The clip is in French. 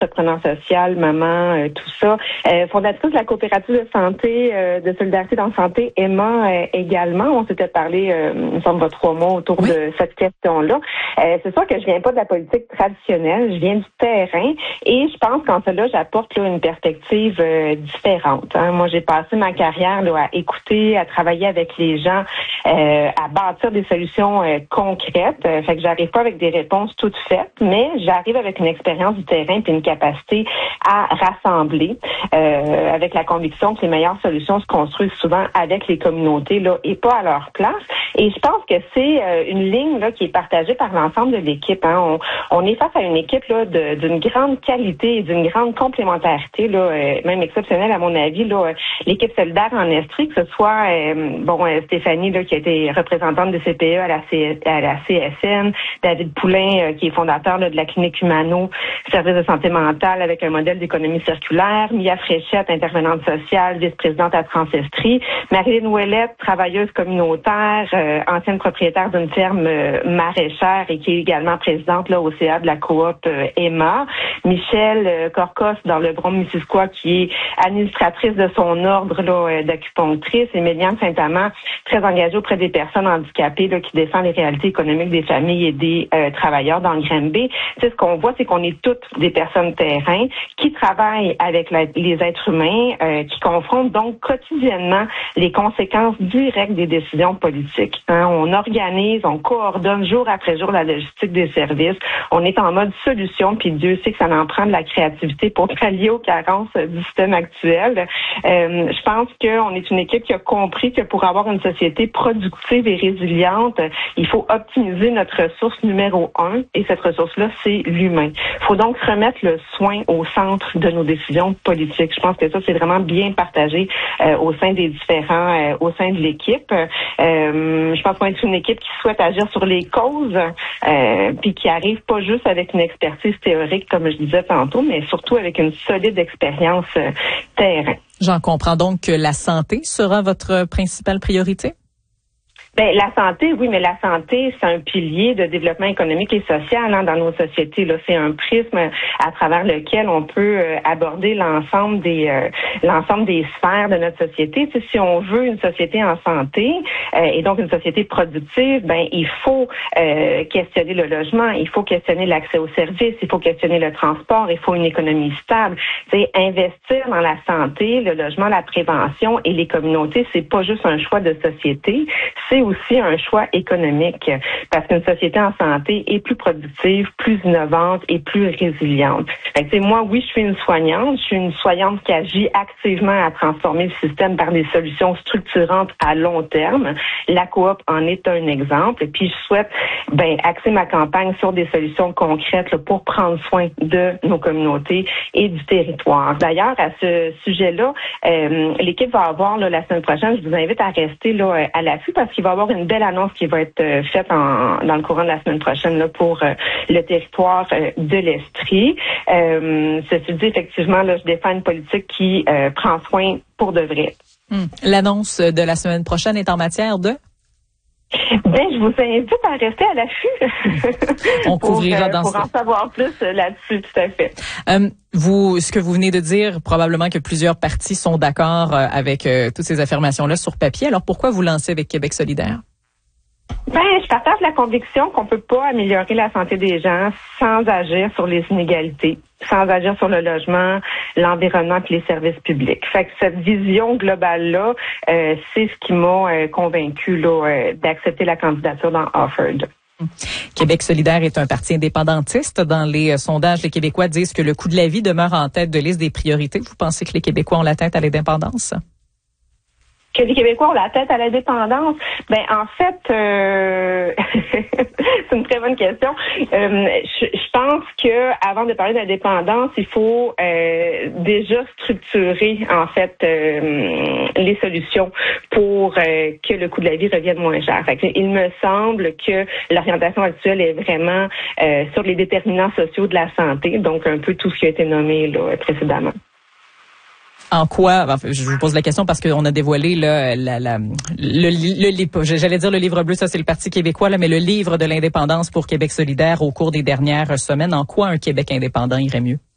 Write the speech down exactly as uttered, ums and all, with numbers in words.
entrepreneur social, maman, euh, tout ça. Euh, fondatrice de la coopérative de santé, euh, de solidarité dans la santé, Emma euh, également. On s'était parlé, euh, il me semble, trois mois autour oui. de cette question-là. Euh, c'est sûr que je viens pas de la politique traditionnelle, je viens du terrain et je pense qu'en cela, j'apporte là, une perspective euh, différente. Hein. Moi, j'ai passé ma carrière là, à écouter, à travailler avec les gens, euh, à bâtir des solutions euh, concrètes. Euh, fait que j'arrive pas avec des réponses toutes faites, mais j'arrive avec une expérience du terrain puis une capacité à rassembler euh, avec la conviction que les meilleures solutions se construisent souvent avec les communautés là et pas à leur place. Et je pense que c'est euh, une ligne là qui est partagée par l'ensemble de l'équipe. Hein. On, on est face à une équipe là de, d'une grande qualité et d'une grande complémentarité là, euh, même exceptionnelle à mon avis là. Euh, l'équipe solidaire en Estrie, que ce soit euh, bon euh, Stéphanie là qui a été représentante de C P E à la C, à la C S N, David Poulain euh, qui est fondateur là, de la clinique Humano, service de santé mentale avec un modèle d'économie circulaire, Mia Fréchette, intervenante sociale, vice-présidente à Transestrie, Marilyn Ouellette, travailleuse communautaire, euh, ancienne propriétaire d'une ferme euh, maraîchère et qui est également présidente là au C A de la coop euh, Emma, Michelle euh, Corcos dans le Brome-Missisquoi qui est administratrice de son ordre là euh, d'acupunctrice, et Méliane Saint-Amand, très engagée auprès des personnes handicapées là, qui défend les réalités économiques des familles et des euh, travailleurs dans le Granby. Tu sais, ce qu'on voit, c'est qu'on est toutes des personnes terrain qui travaillent avec la, les êtres humains, euh, qui confrontent donc quotidiennement les conséquences directes des décisions politiques. Hein, on organise, on coordonne jour après jour la logistique des services. On est en mode solution, puis Dieu sait que ça en prend de la créativité pour pallier aux carences du système actuel. Euh, je pense qu'on est une équipe qui a compris que pour avoir une société productive et résiliente, il faut optimiser notre ressource numéro un, et cette ressource-là, c'est l'humain. Il faut donc remettre le soin au centre de nos décisions politiques. Je pense que ça, c'est vraiment bien partagé euh, au sein des différents, euh, au sein de l'équipe. Euh, je pense qu'on est une équipe qui souhaite agir sur les causes, euh, puis qui arrive pas juste avec une expertise théorique, comme je disais tantôt, mais surtout avec une solide expérience euh, terrain. J'en comprends donc que la santé sera votre principale priorité? Ben, la santé, oui, mais la santé, c'est un pilier de développement économique et social hein, dans nos sociétés. Là, c'est un prisme à travers lequel on peut euh, aborder l'ensemble des euh, l'ensemble des sphères de notre société. Tu sais, si on veut une société en santé euh, et donc une société productive, ben il faut euh, questionner le logement, il faut questionner l'accès aux services, il faut questionner le transport, il faut une économie stable. Tu sais, investir dans la santé, le logement, la prévention et les communautés, c'est pas juste un choix de société, c'est aussi un choix économique parce qu'une société en santé est plus productive, plus innovante et plus résiliente. Fait que, moi, oui, je suis une soignante. Je suis une soignante qui agit activement à transformer le système par des solutions structurantes à long terme. La coop en est un exemple. Et puis, je souhaite ben, axer ma campagne sur des solutions concrètes là, pour prendre soin de nos communautés et du territoire. D'ailleurs, à ce sujet-là, euh, l'équipe va avoir là, la semaine prochaine, je vous invite à rester là, à l'affût parce qu'il va y avoir une belle annonce qui va être euh, faite en, dans le courant de la semaine prochaine là, pour euh, le territoire euh, de l'Estrie. Euh, ceci dit, effectivement, là, je défends une politique qui euh, prend soin pour de vrai. Hum. L'annonce de la semaine prochaine est en matière de? Ben, je vous invite à rester à l'affût. On couvrira pour, dans pour ça. en savoir plus là-dessus, tout à fait. Euh, vous, ce que vous venez de dire, probablement que plusieurs partis sont d'accord euh, avec euh, toutes ces affirmations-là sur papier. Alors, pourquoi vous lancez avec Québec solidaire? Ben, je partage la conviction qu'on peut pas améliorer la santé des gens sans agir sur les inégalités, sans agir sur le logement, l'environnement et les services publics. Fait que cette vision globale-là, euh, c'est ce qui m'a euh, convaincu là, euh, d'accepter la candidature dans Offord. Québec solidaire est un parti indépendantiste. Dans les euh, sondages, les Québécois disent que le coût de la vie demeure en tête de liste des priorités. Vous pensez que les Québécois ont la tête à l'indépendance? Que les Québécois ont la tête à l'indépendance? Ben en fait, euh... c'est une très bonne question. Euh, je, je pense que avant de parler d'indépendance, il faut euh, déjà structurer en fait euh, les solutions pour euh, que le coût de la vie revienne moins cher. Fait que, il me semble que l'orientation actuelle est vraiment euh, sur les déterminants sociaux de la santé, donc un peu tout ce qui a été nommé là, précédemment. En quoi, enfin, je vous pose la question parce qu'on a dévoilé là, la, la, le, le, le, j'allais dire le livre bleu, ça c'est le Parti québécois, là, mais le livre de l'indépendance pour Québec solidaire au cours des dernières semaines. En quoi un Québec indépendant irait mieux?